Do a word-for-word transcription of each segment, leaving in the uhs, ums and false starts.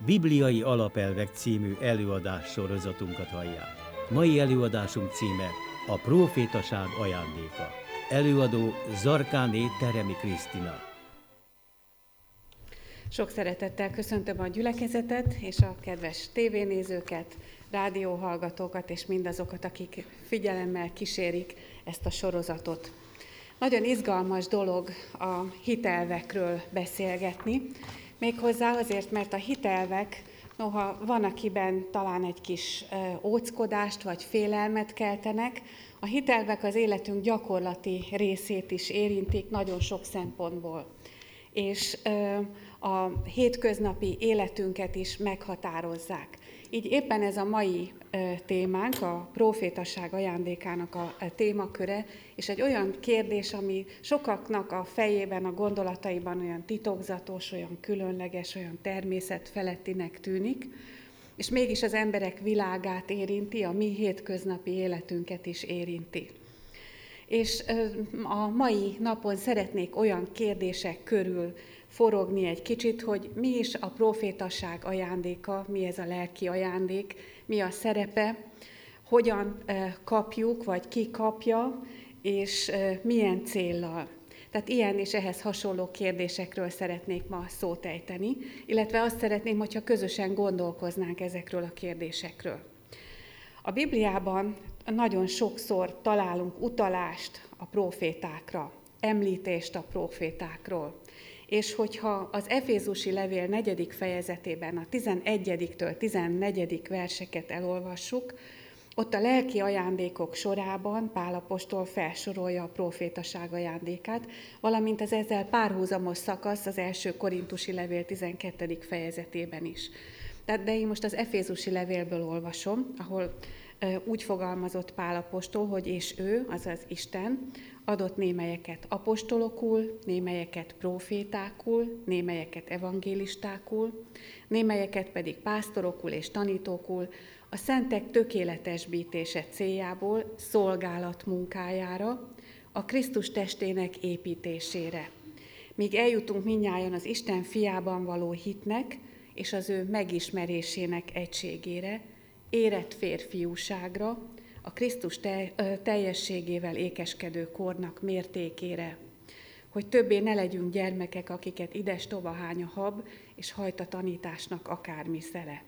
Bibliai alapelvek című előadás sorozatunkat hallják. Mai előadásunk címe a Prófétaság ajándéka. Előadó Zarkáné Teremi Krisztina. Sok szeretettel köszöntöm a gyülekezetet és a kedves tévénézőket, rádióhallgatókat és mindazokat, akik figyelemmel kísérik ezt a sorozatot. Nagyon izgalmas dolog a hitelvekről beszélgetni, méghozzá azért, mert a hitelvek, noha van, akiben talán egy kis óckodást vagy félelmet keltenek, a hitelvek az életünk gyakorlati részét is érintik nagyon sok szempontból. És a hétköznapi életünket is meghatározzák. Így éppen ez a mai témánk, a prófétaság ajándékának a témaköre, és egy olyan kérdés, ami sokaknak a fejében, a gondolataiban olyan titokzatos, olyan különleges, olyan természetfelettinek tűnik, és mégis az emberek világát érinti, a mi hétköznapi életünket is érinti. És a mai napon szeretnék olyan kérdések körül forogni egy kicsit, hogy mi is a prófétaság ajándéka, mi ez a lelki ajándék, mi a szerepe, hogyan kapjuk, vagy ki kapja, és milyen céllal. Tehát ilyen és ehhez hasonló kérdésekről szeretnék ma szót ejteni, illetve azt szeretném, hogyha közösen gondolkoznánk ezekről a kérdésekről. A Bibliában nagyon sokszor találunk utalást a prófétákra, említést a prófétákról. És hogyha az Efézusi levél negyedik fejezetében a tizenegyediktől tizennegyedik verseket elolvassuk, ott a lelki ajándékok sorában Pál apostol felsorolja a prófétaság ajándékát, valamint az ezzel párhuzamos szakasz az első korintusi levél tizenkettedik fejezetében is. De én most az Efézusi levélből olvasom, ahol úgy fogalmazott Pál apostol, hogy és ő, azaz Isten, adott némelyeket apostolokul, némelyeket prófétákul, némelyeket evangélistákul, némelyeket pedig pásztorokul és tanítókul, a szentek tökéletesbítése céljából szolgálat munkájára, a Krisztus testének építésére, míg eljutunk mindnyájan az Isten fiában való hitnek és az ő megismerésének egységére, érett férfiúságra, a Krisztus teljességével ékeskedő kornak mértékére, hogy többé ne legyünk gyermekek, akiket ides-tova hány a hab, és hajt a tanításnak akármi szele.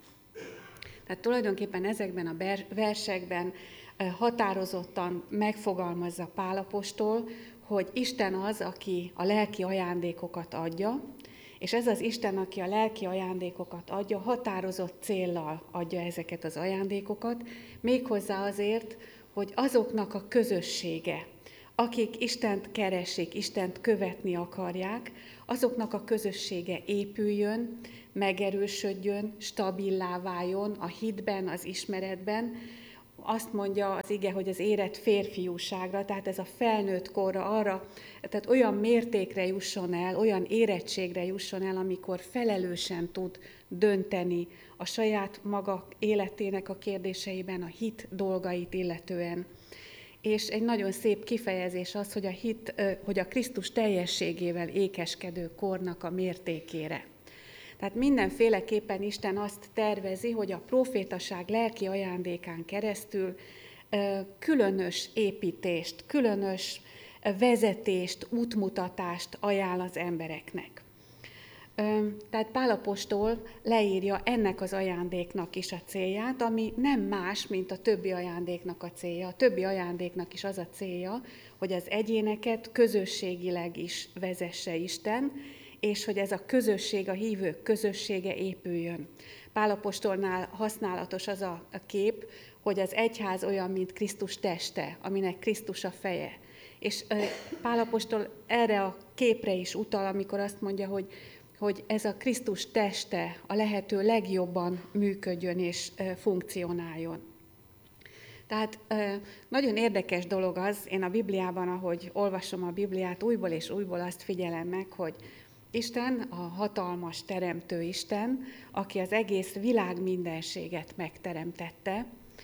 Tehát tulajdonképpen ezekben a versekben határozottan megfogalmazza Pál apostol, hogy Isten az, aki a lelki ajándékokat adja, és ez az Isten, aki a lelki ajándékokat adja, határozott céllal adja ezeket az ajándékokat, méghozzá azért, hogy azoknak a közössége, akik Istent keresik, Istent követni akarják, azoknak a közössége épüljön, megerősödjön, stabilá váljon a hitben, az ismeretben. Azt mondja az ige, hogy az érett férfiúságra, tehát ez a felnőtt korra arra, tehát olyan mértékre jusson el, olyan érettségre jusson el, amikor felelősen tud dönteni a saját maga életének a kérdéseiben, a hit dolgait illetően. És egy nagyon szép kifejezés az, hogy a hit, hogy a Krisztus teljességével ékeskedő kornak a mértékére. Tehát mindenféleképpen Isten azt tervezi, hogy a prófétaság lelki ajándékán keresztül különös építést, különös vezetést, útmutatást ajánl az embereknek. Tehát Pál apostol leírja ennek az ajándéknak is a célját, ami nem más, mint a többi ajándéknak a célja. A többi ajándéknak is az a célja, hogy az egyéneket közösségileg is vezesse Isten, és hogy ez a közösség, a hívők közössége épüljön. Pál apostolnál használatos az a kép, hogy az egyház olyan, mint Krisztus teste, aminek Krisztus a feje. És Pál apostol erre a képre is utal, amikor azt mondja, hogy, hogy ez a Krisztus teste a lehető legjobban működjön és funkcionáljon. Tehát nagyon érdekes dolog az, én a Bibliában, ahogy olvasom a Bibliát, újból és újból azt figyelem meg, hogy Isten, a hatalmas teremtő Isten, aki az egész világ mindenséget megteremtette,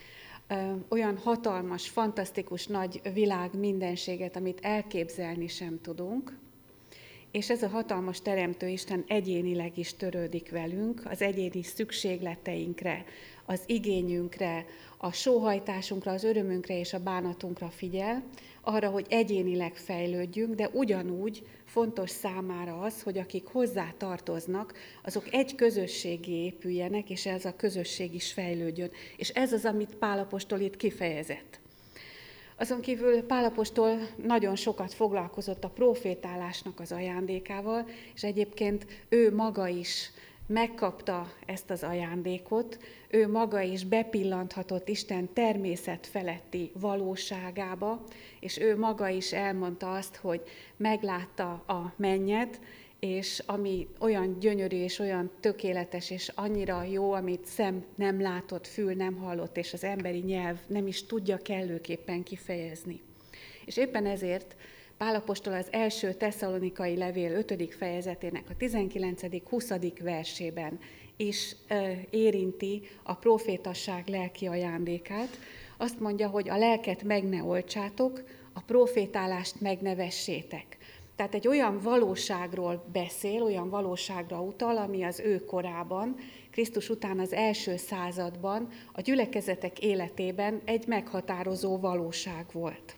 olyan hatalmas, fantasztikus nagy világ mindenséget, amit elképzelni sem tudunk, és ez a hatalmas Teremtő Isten egyénileg is törődik velünk, az egyéni szükségleteinkre, az igényünkre, a sóhajtásunkra, az örömünkre és a bánatunkra figyel, arra, hogy egyénileg fejlődjünk, de ugyanúgy fontos számára az, hogy akik hozzá tartoznak, azok egy közösségé épüljenek, és ez a közösség is fejlődjön. És ez az, amit Pál apostol itt kifejezett. Azon kívül Pál apostol nagyon sokat foglalkozott a profétálásnak az ajándékával, és egyébként ő maga is megkapta ezt az ajándékot, ő maga is bepillanthatott Isten természet feletti valóságába, és ő maga is elmondta azt, hogy meglátta a mennyet, és ami olyan gyönyörű és olyan tökéletes és annyira jó, amit szem nem látott, fül nem hallott, és az emberi nyelv nem is tudja kellőképpen kifejezni. És éppen ezért Pál apostol az első tesszalonikai levél ötödik fejezetének a tizenkilencedik-huszadik versében is érinti a profétasság lelki ajándékát. Azt mondja, hogy a lelket meg ne oltsátok, a profétálást meg ne vessétek. Tehát egy olyan valóságról beszél, olyan valóságra utal, ami az ő korában, Krisztus után az első században, a gyülekezetek életében egy meghatározó valóság volt.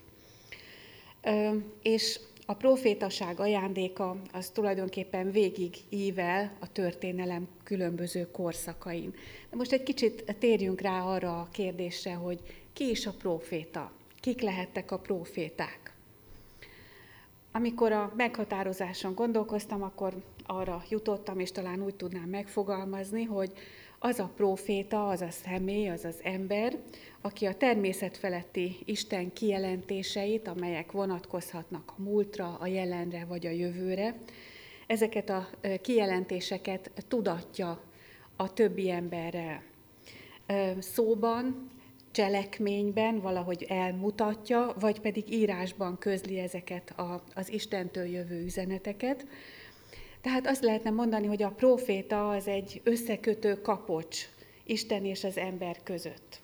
És a profétaság ajándéka az tulajdonképpen végig ível a történelem különböző korszakain. De most egy kicsit térjünk rá arra a kérdésre, hogy ki is a próféta, kik lehettek a próféták. Amikor a meghatározáson gondolkoztam, akkor arra jutottam, és talán úgy tudnám megfogalmazni, hogy az a próféta, az a személy, az az ember, aki a természet feletti Isten kijelentéseit, amelyek vonatkozhatnak a múltra, a jelenre vagy a jövőre, ezeket a kijelentéseket tudatja a többi emberrel. Szóban, cselekményben valahogy elmutatja, vagy pedig írásban közli ezeket az Istentől jövő üzeneteket. Tehát azt lehetne mondani, hogy a próféta az egy összekötő kapocs Isten és az ember között.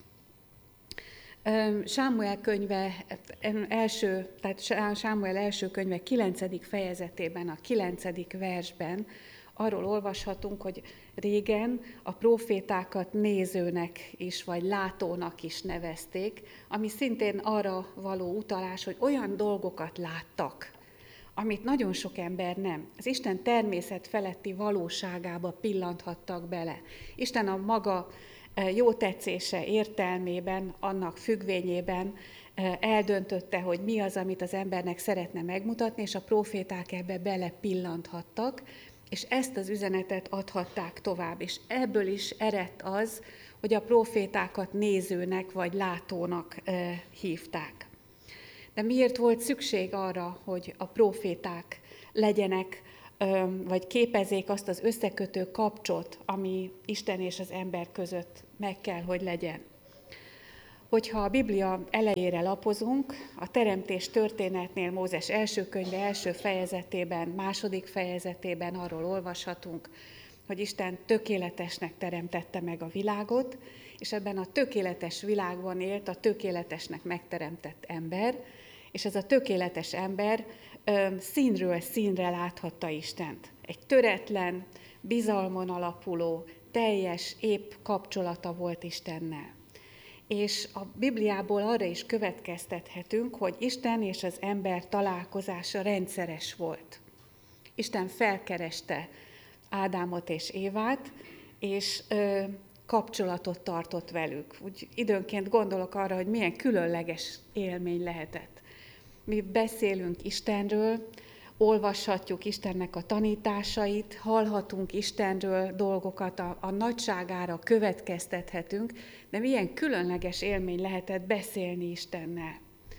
Sámuel könyve első, tehát Sámuel első könyve kilencedik fejezetében, a kilencedik versben arról olvashatunk, hogy régen a prófétákat nézőnek is, vagy látónak is nevezték, ami szintén arra való utalás, hogy olyan dolgokat láttak, amit nagyon sok ember nem. Az Isten természet feletti valóságába pillanthattak bele. Isten a maga jó tetszése értelmében, annak függvényében eldöntötte, hogy mi az, amit az embernek szeretne megmutatni, és a próféták ebbe bele pillanthattak, és ezt az üzenetet adhatták tovább. És ebből is eredt az, hogy a prófétákat nézőnek vagy látónak hívták. De miért volt szükség arra, hogy a próféták legyenek, vagy képezzék azt az összekötő kapcsot, ami Isten és az ember között meg kell, hogy legyen? Hogyha a Biblia elejére lapozunk, a teremtés történetnél Mózes első könyve első fejezetében, második fejezetében arról olvashatunk, hogy Isten tökéletesnek teremtette meg a világot, és ebben a tökéletes világban élt a tökéletesnek megteremtett ember, és ez a tökéletes ember ö, színről színre láthatta Istent. Egy töretlen, bizalmon alapuló, teljes, épp kapcsolata volt Istennel. És a Bibliából arra is következtethetünk, hogy Isten és az ember találkozása rendszeres volt. Isten felkereste Ádámot és Évát, és ö, kapcsolatot tartott velük. Úgy időnként gondolok arra, hogy milyen különleges élmény lehetett. Mi beszélünk Istenről, olvashatjuk Istennek a tanításait, hallhatunk Istenről dolgokat, a, a nagyságára következtethetünk, de milyen különleges élmény lehetett beszélni Istennel.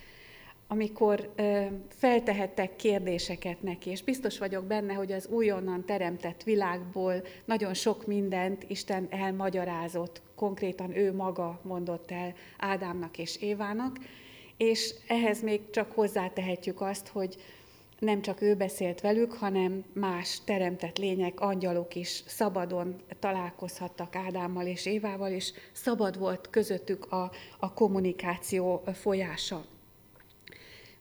Amikor ö, feltehettek kérdéseket neki, és biztos vagyok benne, hogy az újonnan teremtett világból nagyon sok mindent Isten elmagyarázott, konkrétan ő maga mondott el Ádámnak és Évának, és ehhez még csak hozzátehetjük azt, hogy nem csak ő beszélt velük, hanem más teremtett lények, angyalok is szabadon találkozhattak Ádámmal és Évával, és szabad volt közöttük a, a kommunikáció folyása.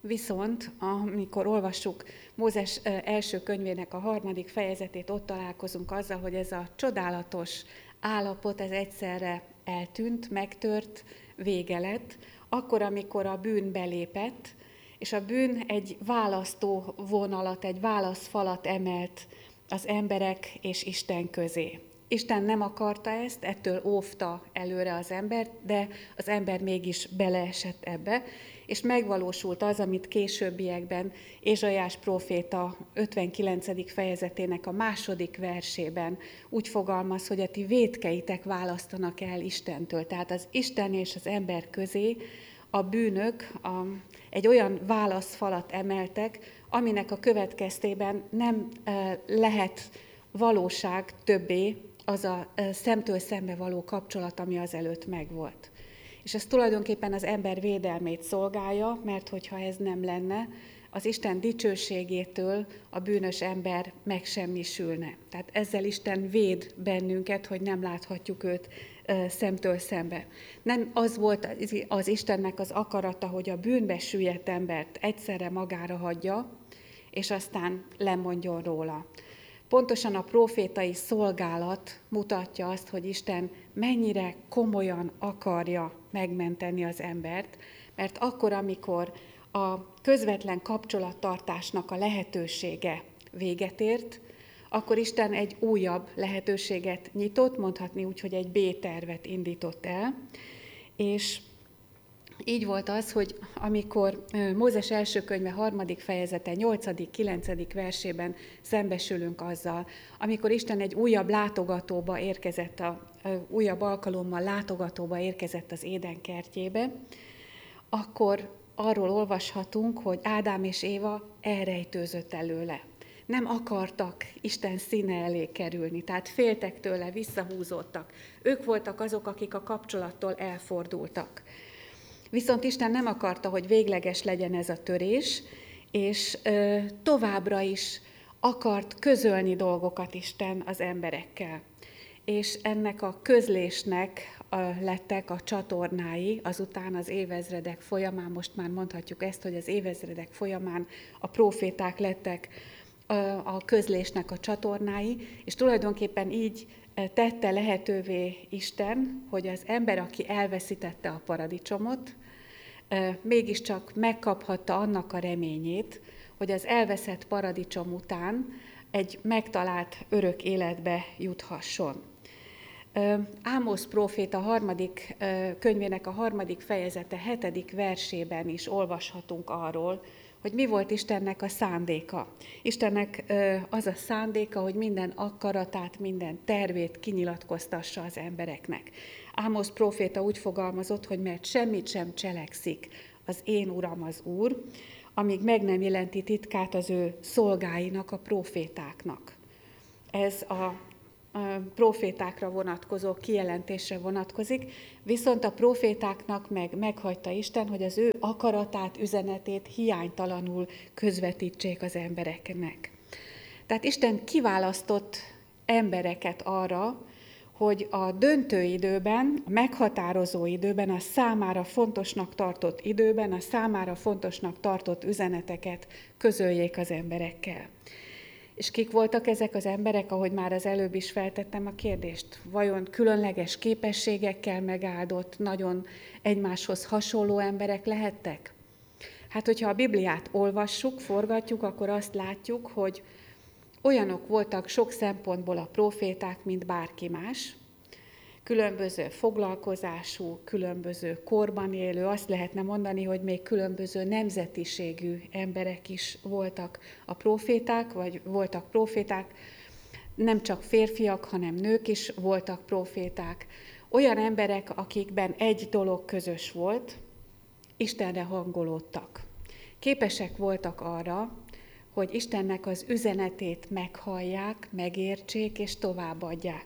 Viszont amikor olvassuk Mózes első könyvének a harmadik fejezetét, ott találkozunk azzal, hogy ez a csodálatos állapot, ez egyszerre eltűnt, megtört, vége lett, akkor, amikor a bűn belépett, és a bűn egy választó vonalat, egy válaszfalat emelt az emberek és Isten közé. Isten nem akarta ezt, ettől óvta előre az embert, de az ember mégis beleesett ebbe, és megvalósult az, amit későbbiekben Ézsaiás próféta ötvenkilencedik fejezetének a második versében úgy fogalmaz, hogy a ti vétkeitek választanak el Istentől. Tehát az Isten és az ember közé a bűnök a, egy olyan válaszfalat emeltek, aminek a következtében nem e, lehet valóság többé az a e, szemtől szembe való kapcsolat, ami azelőtt megvolt. És ez tulajdonképpen az ember védelmét szolgálja, mert hogyha ez nem lenne, az Isten dicsőségétől a bűnös ember megsemmisülne. Tehát ezzel Isten véd bennünket, hogy nem láthatjuk őt e, szemtől szembe. Nem az volt az Istennek az akarata, hogy a bűnbe süllyedt embert egyszerre magára hagyja, és aztán lemondjon róla. Pontosan a prófétai szolgálat mutatja azt, hogy Isten mennyire komolyan akarja megmenteni az embert, mert akkor, amikor a közvetlen kapcsolattartásnak a lehetősége véget ért, akkor Isten egy újabb lehetőséget nyitott, mondhatni úgy, hogy egy B-tervet indított el, és így volt az, hogy amikor Mózes első könyve harmadik fejezete, nyolcadik, kilencedik versében szembesülünk azzal, amikor Isten egy újabb látogatóba érkezett, a, a újabb alkalommal látogatóba érkezett az Éden kertjébe, akkor arról olvashatunk, hogy Ádám és Éva elrejtőzött előle. Nem akartak Isten színe elé kerülni, tehát féltek tőle, visszahúzódtak. Ők voltak azok, akik a kapcsolattól elfordultak. Viszont Isten nem akarta, hogy végleges legyen ez a törés, és ö, továbbra is akart közölni dolgokat Isten az emberekkel. És ennek a közlésnek a, lettek a csatornái, azután az évezredek folyamán, most már mondhatjuk ezt, hogy az évezredek folyamán a próféták lettek a, a közlésnek a csatornái, és tulajdonképpen így tette lehetővé Isten, hogy az ember, aki elveszítette a paradicsomot, mégiscsak megkaphatta annak a reményét, hogy az elveszett paradicsom után egy megtalált örök életbe juthasson. Ámosz próféta harmadik könyvének a harmadik fejezete hetedik versében is olvashatunk arról, hogy mi volt Istennek a szándéka. Istennek az a szándéka, hogy minden akaratát, minden tervét kinyilatkoztassa az embereknek. Ámosz próféta úgy fogalmazott, hogy mert semmit sem cselekszik az én Uram az Úr, amíg meg nem jelenti titkát az ő szolgáinak, a prófétáknak. Ez a a prófétákra vonatkozó kijelentésre vonatkozik, viszont a prófétáknak meg meghagyta Isten, hogy az ő akaratát, üzenetét hiánytalanul közvetítsék az embereknek. Tehát Isten kiválasztott embereket arra, hogy a döntő időben, a meghatározó időben, a számára fontosnak tartott időben, a számára fontosnak tartott üzeneteket közöljék az emberekkel. És kik voltak ezek az emberek, ahogy már az előbb is feltettem a kérdést? Vajon különleges képességekkel megáldott, nagyon egymáshoz hasonló emberek lehettek? Hát, hogyha a Bibliát olvassuk, forgatjuk, akkor azt látjuk, hogy olyanok voltak sok szempontból a próféták, mint bárki más. Különböző foglalkozású, különböző korban élő, azt lehetne mondani, hogy még különböző nemzetiségű emberek is voltak a próféták, vagy voltak próféták, nem csak férfiak, hanem nők is voltak próféták. Olyan emberek, akikben egy dolog közös volt, Istenre hangolódtak. Képesek voltak arra, hogy Istennek az üzenetét meghallják, megértsék és továbbadják.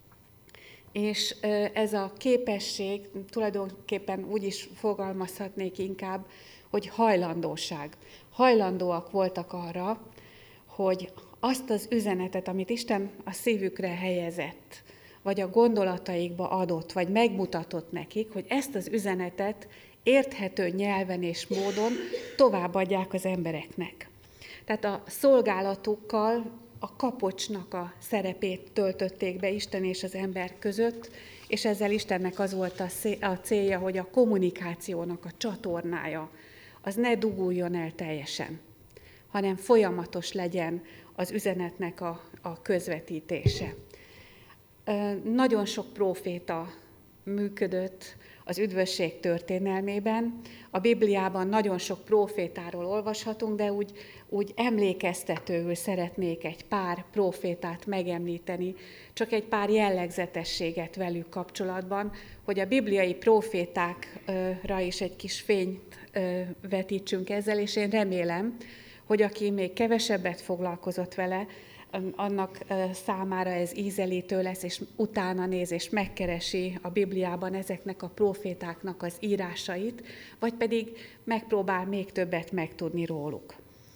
És ez a képesség, tulajdonképpen úgy is fogalmazhatnék inkább, hogy hajlandóság. Hajlandóak voltak arra, hogy azt az üzenetet, amit Isten a szívükre helyezett, vagy a gondolataikba adott, vagy megmutatott nekik, hogy ezt az üzenetet érthető nyelven és módon továbbadják az embereknek. Tehát a szolgálatukkal a kapocsnak a szerepét töltötték be Isten és az ember között, és ezzel Istennek az volt a célja, hogy a kommunikációnak a csatornája az ne duguljon el teljesen, hanem folyamatos legyen az üzenetnek a, a közvetítése. Nagyon sok próféta működött az üdvösség történelmében. A Bibliában nagyon sok prófétáról olvashatunk, de úgy, úgy emlékeztetőül szeretnék egy pár prófétát megemlíteni, csak egy pár jellegzetességet velük kapcsolatban, hogy a bibliai prófétákra is egy kis fényt vetítsünk ezzel, és én remélem, hogy aki még kevesebbet foglalkozott vele, annak számára ez ízelítő lesz, és utána néz, és megkeresi a Bibliában ezeknek a prófétáknak az írásait, vagy pedig megpróbál még többet megtudni róluk.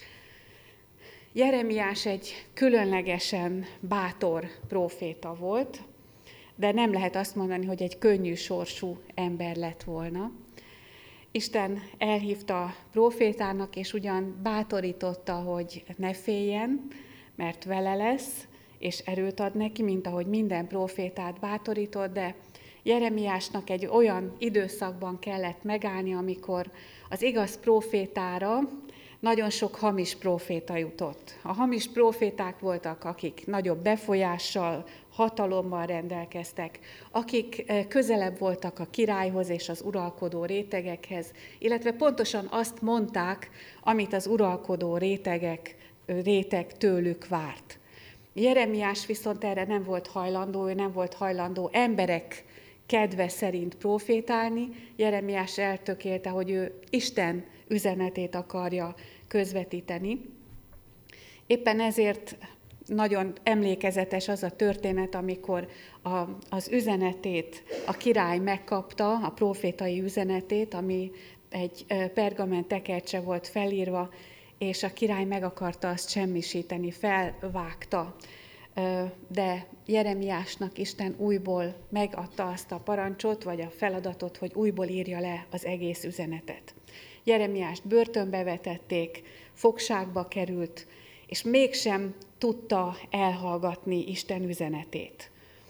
Jeremiás egy különlegesen bátor próféta volt, de nem lehet azt mondani, hogy egy könnyű sorsú ember lett volna. Isten elhívta prófétának, és ugyan bátorította, hogy ne féljen, mert vele lesz, és erőt ad neki, mint ahogy minden prófétát bátorított, de Jeremiásnak egy olyan időszakban kellett megállni, amikor az igaz prófétára nagyon sok hamis próféta jutott. A hamis próféták voltak, akik nagyobb befolyással, hatalommal rendelkeztek, akik közelebb voltak a királyhoz és az uralkodó rétegekhez, illetve pontosan azt mondták, amit az uralkodó rétegek réteg tőlük várt. Jeremiás viszont erre nem volt hajlandó, ő nem volt hajlandó emberek kedve szerint profétálni. Jeremiás eltökélte, hogy ő Isten üzenetét akarja közvetíteni. Éppen ezért nagyon emlékezetes az a történet, amikor a, az üzenetét a király megkapta, a prófétai üzenetét, ami egy pergament tekercse volt felírva, és a király meg akarta azt semmisíteni, felvágta. De Jeremiásnak Isten újból megadta azt a parancsot, vagy a feladatot, hogy újból írja le az egész üzenetet. Jeremiást börtönbe vetették, fogságba került, és mégsem tudta elhallgatni Isten üzenetét.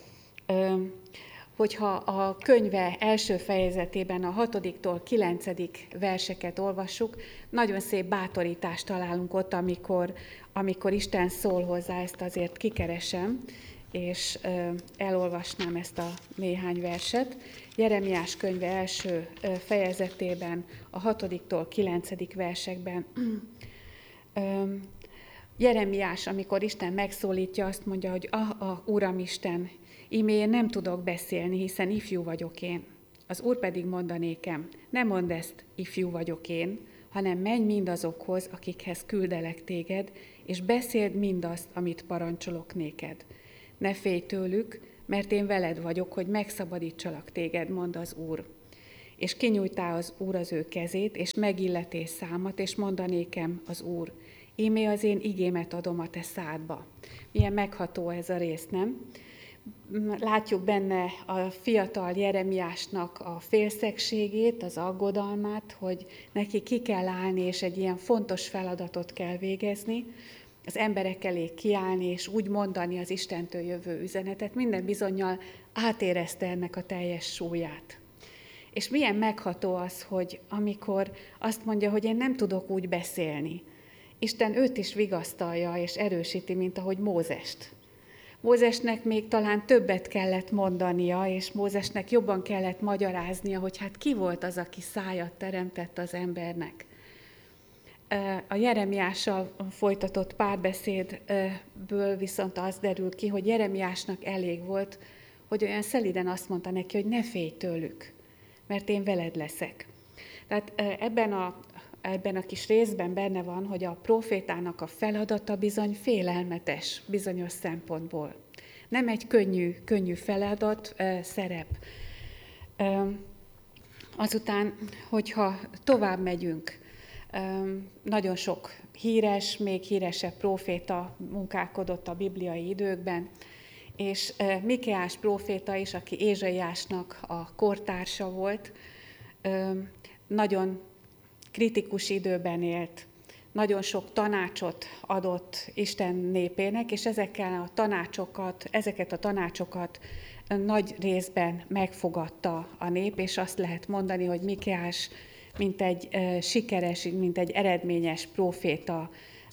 Hogyha a könyve első fejezetében a hatodiktól kilencedik verseket olvassuk, nagyon szép bátorítást találunk ott, amikor, amikor Isten szól hozzá, ezt azért kikeresem, és elolvasnám ezt a néhány verset. Jeremiás könyve első fejezetében, a hatodiktól kilencedik versekben Jeremiás, amikor Isten megszólítja, azt mondja, hogy ah, ah, Uram Isten, íme én nem tudok beszélni, hiszen ifjú vagyok én. Az Úr pedig mondanékem, ne mondd ezt, ifjú vagyok én, hanem menj mindazokhoz, akikhez küldelek téged, és beszéld mindazt, amit parancsolok néked. Ne félj tőlük, mert én veled vagyok, hogy megszabadítsalak téged, mond az Úr. És kinyújtá az Úr az ő kezét, és megilleté számat, és mondanékem az Úr, íme az én igémet adom a te szádba. Milyen megható ez a rész, nem? Látjuk benne a fiatal Jeremiásnak a félszegségét, az aggodalmát, hogy neki ki kell állni, és egy ilyen fontos feladatot kell végezni, az emberek elé kiállni, és úgy mondani az Istentől jövő üzenetet, minden bizonnyal átérezte ennek a teljes súlyát. És milyen megható az, hogy amikor azt mondja, hogy én nem tudok úgy beszélni, Isten őt is vigasztalja és erősíti, mint ahogy Mózest. Mózesnek még talán többet kellett mondania, és Mózesnek jobban kellett magyaráznia, hogy hát ki volt az, aki szájat teremtett az embernek. A Jeremiással folytatott párbeszédből viszont az derül ki, hogy Jeremiásnak elég volt, hogy olyan szeliden azt mondta neki, hogy ne félj tőlük, mert én veled leszek. Tehát ebben a, ebben a kis részben benne van, hogy a prófétának a feladata bizony félelmetes bizonyos szempontból. Nem egy könnyű, könnyű feladat, szerep. Azután, hogyha tovább megyünk, nagyon sok híres, még híresebb próféta munkálkodott a bibliai időkben, és Mikeás próféta is, aki Ézsaiásnak a kortársa volt, nagyon kritikus időben élt, nagyon sok tanácsot adott Isten népének, és ezekkel a tanácsokat, ezeket a tanácsokat nagy részben megfogadta a nép, és azt lehet mondani, hogy Mikéás mint egy sikeres, mint egy eredményes próféta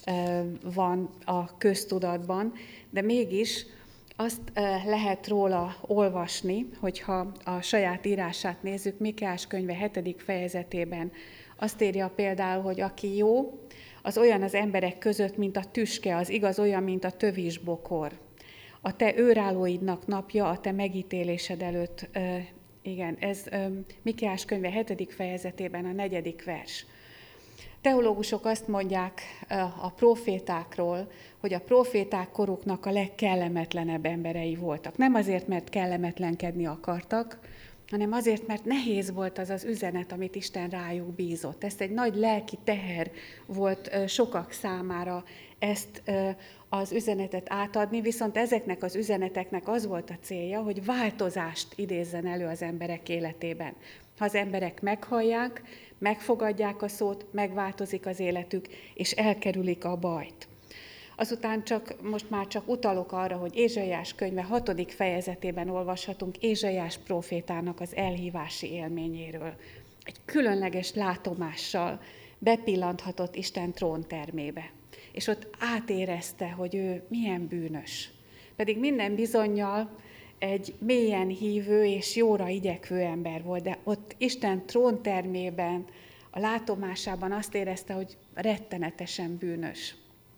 van a köztudatban, de mégis azt lehet róla olvasni, hogyha a saját írását nézzük, Mikéás könyve hetedik fejezetében azt írja például, hogy aki jó, az olyan az emberek között, mint a tüske, az igaz olyan, mint a tövisbokor. A te őrállóidnak napja, a te megítélésed előtt, igen, ez Mikéás könyve hetedik fejezetében a negyedik vers. Teológusok azt mondják a prófétákról, hogy a próféták koruknak a legkellemetlenebb emberei voltak. Nem azért, mert kellemetlenkedni akartak, hanem azért, mert nehéz volt az az üzenet, amit Isten rájuk bízott. Ez egy nagy lelki teher volt sokak számára ezt az üzenetet átadni, viszont ezeknek az üzeneteknek az volt a célja, hogy változást idézzen elő az emberek életében. Ha az emberek meghallják, megfogadják a szót, megváltozik az életük, és elkerülik a bajt. Azután csak, most már csak utalok arra, hogy Ézsaiás könyve hatodik fejezetében olvashatunk Ézsaiás prófétának az elhívási élményéről. Egy különleges látomással bepillanthatott Isten tróntermébe, és ott átérezte, hogy ő milyen bűnös. Pedig minden bizonnyal egy mélyen hívő és jóra igyekvő ember volt, de ott Isten tróntermében, a látomásában azt érezte, hogy rettenetesen bűnös.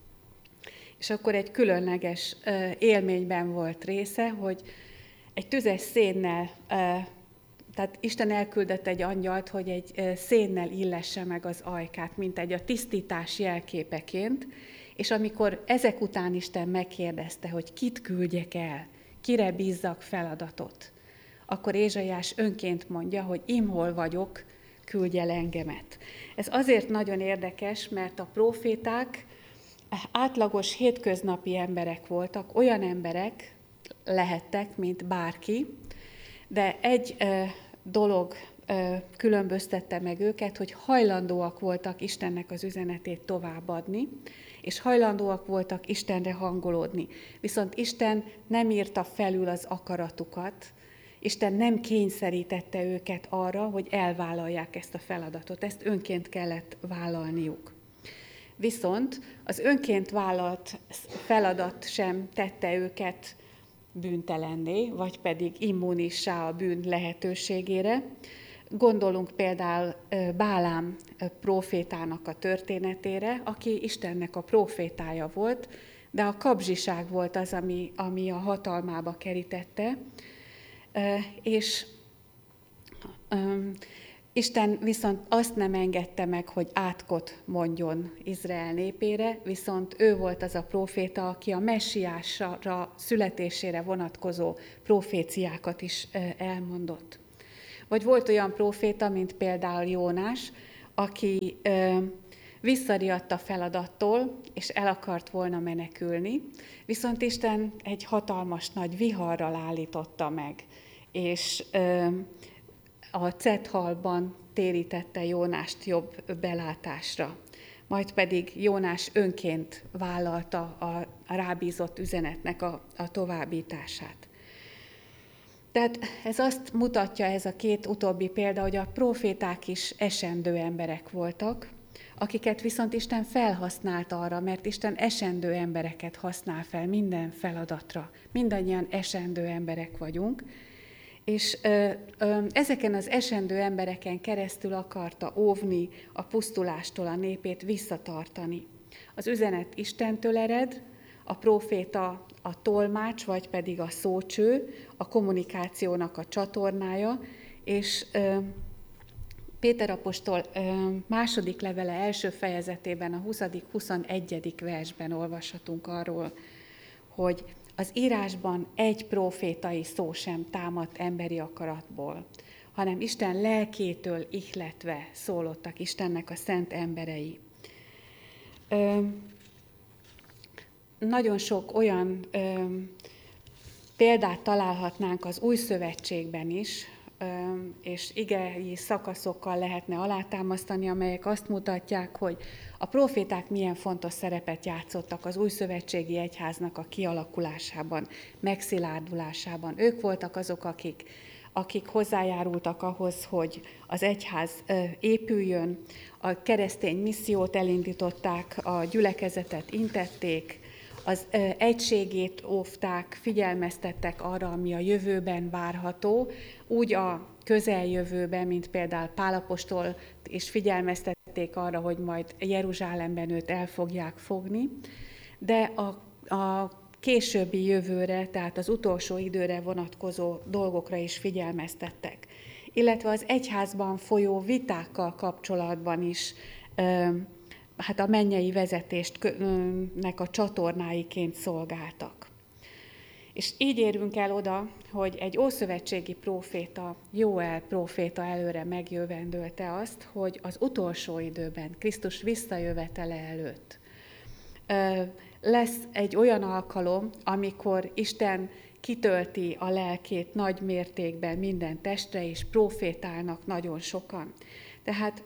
És akkor egy különleges élményben volt része, hogy egy tüzes szénnel, tehát Isten elküldött egy angyalt, hogy egy szénnel illesse meg az ajkát, mint egy a tisztítás jelképeként, és amikor ezek után Isten megkérdezte, hogy kit küldjek el, kire bízzak feladatot, akkor Ézsaiás önként mondja, hogy im hol vagyok, küldj el engemet. Ez azért nagyon érdekes, mert a próféták átlagos hétköznapi emberek voltak, olyan emberek lehettek, mint bárki, de egy ö, dolog ö, különböztette meg őket, hogy hajlandóak voltak Istennek az üzenetét továbbadni, és hajlandóak voltak Istenre hangolódni. Viszont Isten nem írta felül az akaratukat, Isten nem kényszerítette őket arra, hogy elvállalják ezt a feladatot, ezt önként kellett vállalniuk. Viszont az önként vállalt feladat sem tette őket bűntelenné, vagy pedig immunissá a bűn lehetőségére. Gondolunk például Bálám prófétának a történetére, aki Istennek a prófétája volt, de a kapzsiság volt az, ami, ami a hatalmába kerítette, és Isten viszont azt nem engedte meg, hogy átkot mondjon Izrael népére, viszont ő volt az a próféta, aki a messiásra születésére vonatkozó proféciákat is elmondott. Vagy volt olyan próféta, mint például Jónás, aki visszariadt a feladattól, és el akart volna menekülni, viszont Isten egy hatalmas nagy viharral állította meg, és a Cethalban térítette Jónást jobb belátásra. Majd pedig Jónás önként vállalta a rábízott üzenetnek a, a továbbítását. Tehát ez azt mutatja, ez a két utóbbi példa, hogy a próféták is esendő emberek voltak, akiket viszont Isten felhasznált arra, mert Isten esendő embereket használ fel minden feladatra. Mindannyian esendő emberek vagyunk, és ö, ö, ezeken az esendő embereken keresztül akarta óvni a pusztulástól a népét, visszatartani. Az üzenet Istentől ered, a próféta a tolmács, vagy pedig a szócső, a kommunikációnak a csatornája, és ö, Péter apostol ö, második levele első fejezetében, a huszadik-huszonegyedik versben olvashatunk arról, hogy az írásban egy prófétai szó sem támadt emberi akaratból, hanem Isten lelkétől ihletve szólottak Istennek a szent emberei. Ö, nagyon sok olyan ö, példát találhatnánk az Új Szövetségben is, és igei szakaszokkal lehetne alátámasztani, amelyek azt mutatják, hogy a próféták milyen fontos szerepet játszottak az újszövetségi egyháznak a kialakulásában, megszilárdulásában. Ők voltak azok, akik, akik hozzájárultak ahhoz, hogy az egyház épüljön, a keresztény missziót elindították, a gyülekezetet intették, az egységét óvták, figyelmeztettek arra, ami a jövőben várható, úgy a közeljövőben, mint például Pál apostol is figyelmeztették arra, hogy majd Jeruzsálemben őt el fogják fogni, de a, a későbbi jövőre, tehát az utolsó időre vonatkozó dolgokra is figyelmeztettek. Illetve az egyházban folyó vitákkal kapcsolatban is hát a mennyei vezetésnek a csatornáiként szolgáltak. És így érünk el oda, hogy egy ószövetségi próféta, Jóel próféta előre megjövendölte azt, hogy az utolsó időben, Krisztus visszajövetele előtt lesz egy olyan alkalom, amikor Isten kitölti a lelkét nagy mértékben minden testre, és prófétálnak nagyon sokan. Tehát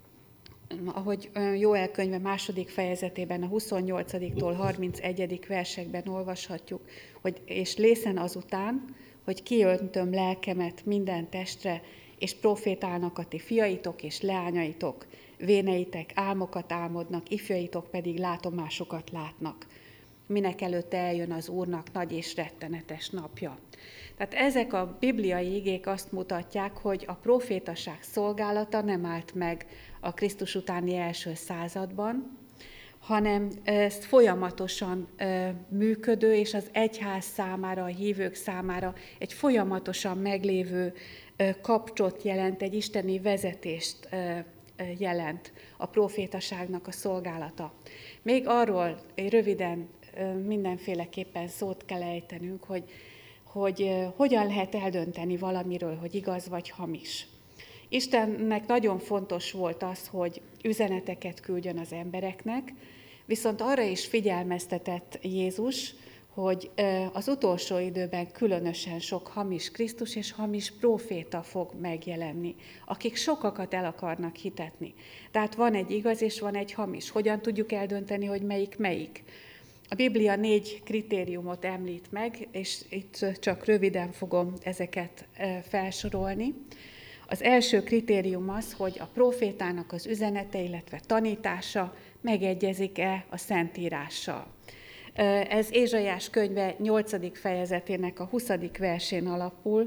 ahogy Jóel könyve második fejezetében a huszonnyolcadiktól harmincegyedik versekben olvashatjuk, hogy és lészen azután, hogy kiöntöm lelkemet minden testre, és profétálnak a ti fiaitok és leányaitok, véneitek álmokat álmodnak, ifjaitok pedig látomásokat látnak. Minek előtte eljön az Úrnak nagy és rettenetes napja. Tehát ezek a bibliai igék azt mutatják, hogy a profétaság szolgálata nem állt meg a Krisztus utáni első században, hanem ez folyamatosan működő, és az egyház számára, a hívők számára egy folyamatosan meglévő kapcsot jelent, egy isteni vezetést jelent a profétaságnak a szolgálata. Még arról röviden mindenféleképpen szót kell ejtenünk, hogy, hogy hogyan lehet eldönteni valamiről, hogy igaz vagy hamis. Istennek nagyon fontos volt az, hogy üzeneteket küldjön az embereknek, viszont arra is figyelmeztetett Jézus, hogy az utolsó időben különösen sok hamis Krisztus és hamis próféta fog megjelenni, akik sokakat el akarnak hitetni. Tehát van egy igaz és van egy hamis. Hogyan tudjuk eldönteni, hogy melyik melyik? A Biblia négy kritériumot említ meg, és itt csak röviden fogom ezeket felsorolni. Az első kritérium az, hogy a prófétának az üzenete, illetve tanítása megegyezik-e a Szentírással. Ez Ézsaiás könyve nyolcadik fejezetének a huszadik versén alapul.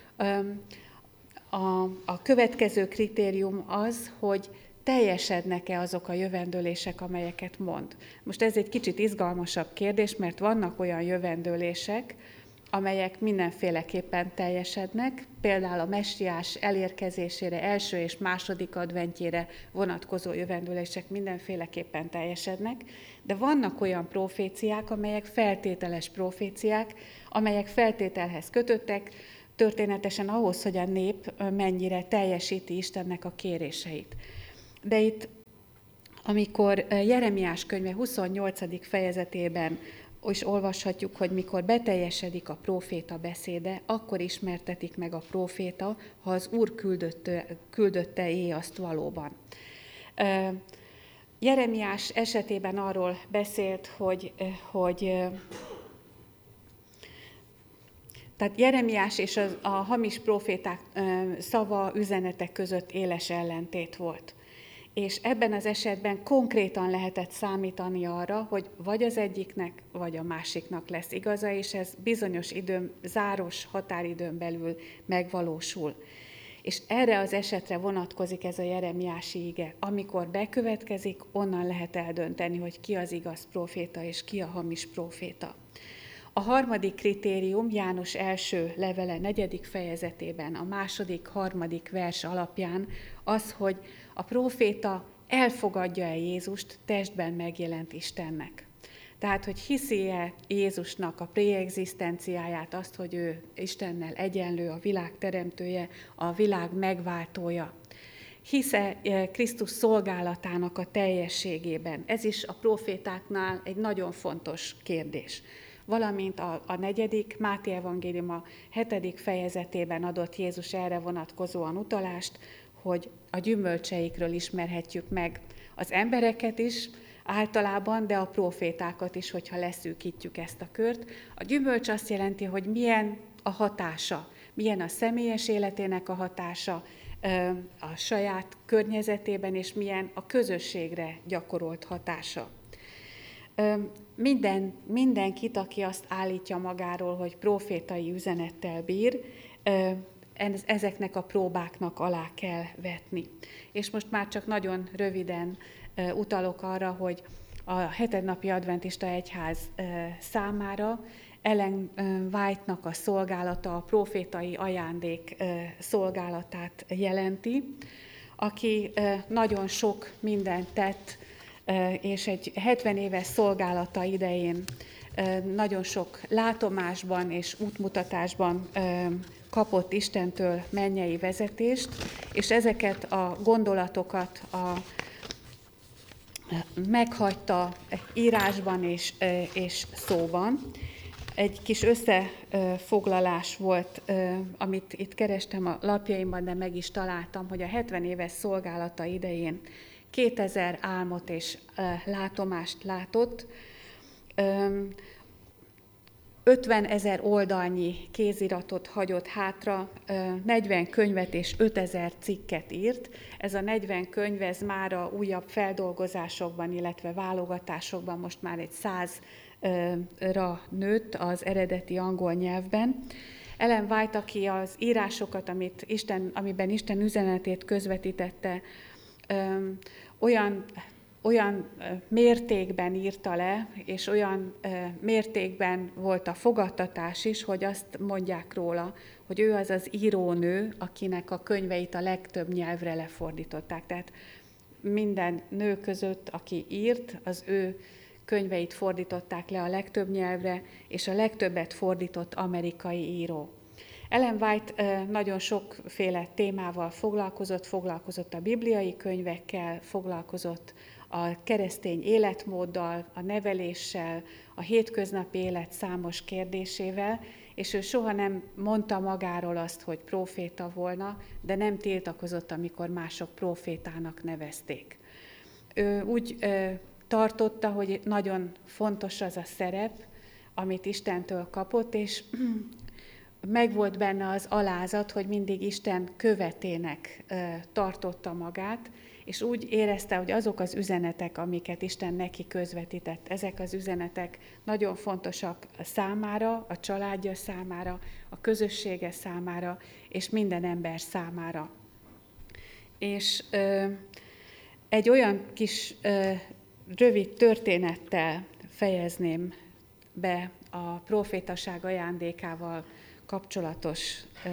A, a következő kritérium az, hogy teljesednek-e azok a jövendőlések, amelyeket mond. Most ez egy kicsit izgalmasabb kérdés, mert vannak olyan jövendőlések, amelyek mindenféleképpen teljesednek, például a messiás elérkezésére, első és második adventjére vonatkozó jövendőlések mindenféleképpen teljesednek, de vannak olyan proféciák, amelyek feltételes proféciák, amelyek feltételhez kötöttek, történetesen ahhoz, hogy a nép mennyire teljesíti Istennek a kéréseit. De itt, amikor Jeremiás könyve huszonnyolcadik fejezetében és olvashatjuk, hogy mikor beteljesedik a próféta beszéde, akkor ismertetik meg a próféta, ha az Úr küldötte, küldötte-é azt valóban. Jeremiás esetében arról beszélt, hogy, hogy tehát Jeremiás és a, a hamis próféták szava, üzenetek között éles ellentét volt. És ebben az esetben konkrétan lehetett számítani arra, hogy vagy az egyiknek, vagy a másiknak lesz igaza, és ez bizonyos időn, záros határidőn belül megvalósul. És erre az esetre vonatkozik ez a jeremiási ige. Amikor bekövetkezik, onnan lehet eldönteni, hogy ki az igaz próféta, és ki a hamis próféta. A harmadik kritérium János első levele negyedik fejezetében, a második, harmadik vers alapján az, hogy a próféta elfogadja-e Jézust testben megjelent Istennek. Tehát, hogy hiszi-e Jézusnak a preexisztenciáját, azt, hogy ő Istennel egyenlő, a világ teremtője, a világ megváltója. Hisz-e Krisztus szolgálatának a teljességében? Ez is a prófétáknál egy nagyon fontos kérdés. valamint a, a negyedik, Máté evangélium a hetedik fejezetében adott Jézus erre vonatkozóan utalást, hogy a gyümölcseikről ismerhetjük meg az embereket is általában, de a prófétákat is, hogyha leszűkítjük ezt a kört. A gyümölcs azt jelenti, hogy milyen a hatása, milyen a személyes életének a hatása a saját környezetében, és milyen a közösségre gyakorolt hatása. Minden, mindenkit, aki azt állítja magáról, hogy prófétai üzenettel bír, ezeknek a próbáknak alá kell vetni. És most már csak nagyon röviden utalok arra, hogy a hetednapi adventista egyház számára Ellen White-nak a szolgálata a prófétai ajándék szolgálatát jelenti, aki nagyon sok mindent tett, és egy hetven éves szolgálata idején nagyon sok látomásban és útmutatásban kapott Istentől mennyei vezetést, és ezeket a gondolatokat a, meghagyta írásban és, és szóban. Egy kis összefoglalás volt, amit itt kerestem a lapjaimban, de meg is találtam, hogy a hetven éves szolgálata idején kétezer álmot és látomást látott, ötvenezer oldalnyi kéziratot hagyott hátra, negyven könyvet és ötezer cikket írt. Ez a negyven könyv, ez már a újabb feldolgozásokban, illetve válogatásokban most már egy százra nőtt az eredeti angol nyelvben. Ellen White, aki az írásokat, amit Isten, amiben Isten üzenetét közvetítette, olyan olyan mértékben írta le, és olyan mértékben volt a fogadtatás is, hogy azt mondják róla, hogy ő az az írónő, akinek a könyveit a legtöbb nyelvre lefordították. Tehát minden nő között, aki írt, az ő könyveit fordították le a legtöbb nyelvre, és a legtöbbet fordított amerikai író. Ellen White nagyon sokféle témával foglalkozott, foglalkozott a bibliai könyvekkel, foglalkozott a keresztény életmóddal, a neveléssel, a hétköznapi élet számos kérdésével, és ő soha nem mondta magáról azt, hogy próféta volna, de nem tiltakozott, amikor mások prófétának nevezték. Ő úgy ö, tartotta, hogy nagyon fontos az a szerep, amit Istentől kapott, és megvolt benne az alázat, hogy mindig Isten követének ö, tartotta magát, és úgy érezte, hogy azok az üzenetek, amiket Isten neki közvetített, ezek az üzenetek nagyon fontosak a számára, a családja számára, a közössége számára, és minden ember számára. És ö, egy olyan kis ö, rövid történettel fejezném be a prófétaság ajándékával kapcsolatos ö,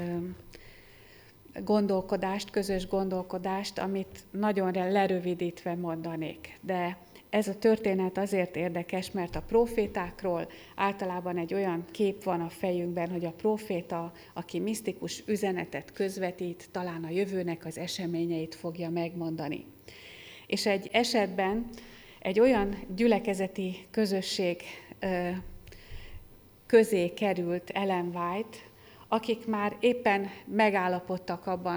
gondolkodást, közös gondolkodást, amit nagyon lerövidítve mondanék. De ez a történet azért érdekes, mert a prófétákról általában egy olyan kép van a fejünkben, hogy a próféta, aki misztikus üzenetet közvetít, talán a jövőnek az eseményeit fogja megmondani. És egy esetben egy olyan gyülekezeti közösség közé került Ellen White, akik már éppen megállapodtak abban,